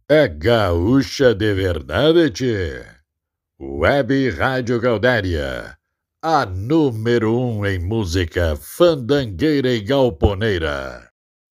É gaúcha de verdade, tchê. Web Rádio Gaudéria, a número 1 em música fandangueira e galponeira.